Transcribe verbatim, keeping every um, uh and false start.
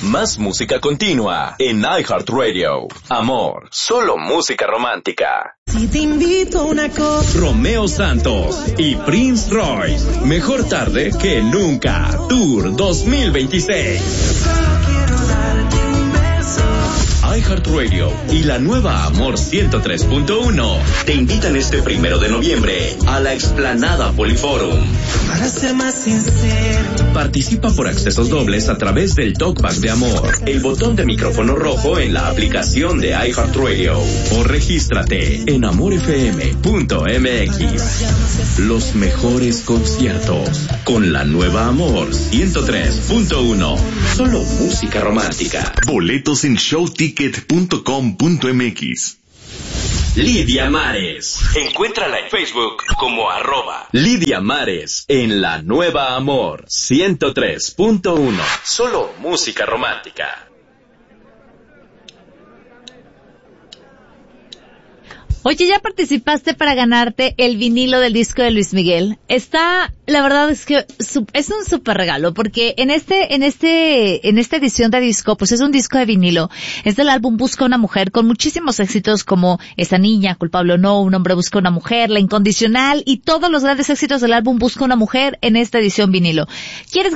Más música continua en iHeartRadio. Amor, solo música romántica. Si te invito a una cosa. Romeo Santos y Prince Royce. Mejor tarde que nunca. Tour dos mil veintiséis. Solo quiero darte un beso. iHeartRadio y la nueva Amor ciento tres punto uno te invitan este primero de noviembre a la Explanada Poliforum. Para ser más sincero. Participa por accesos dobles a través del Talkback de Amor, el botón de micrófono rojo en la aplicación de iHeartRadio o regístrate en amor f m punto m x. Los mejores conciertos con la nueva Amor ciento tres punto uno. Solo música romántica. Boletos en show ticket punto com punto m x. Lidia Mares. Encuéntrala en Facebook como arroba Lidia Mares en la nueva Amor ciento tres punto uno. solo música romántica. Oye, ¿ya participaste para ganarte el vinilo del disco de Luis Miguel? Está, la verdad es que es un súper regalo, porque en este, en este, en esta edición de disco, pues es un disco de vinilo. Es del álbum Busca una Mujer, con muchísimos éxitos como Esa Niña, Culpable o No, Un Hombre Busca una Mujer, La Incondicional y todos los grandes éxitos del álbum Busca una Mujer en esta edición vinilo. ¿Quieres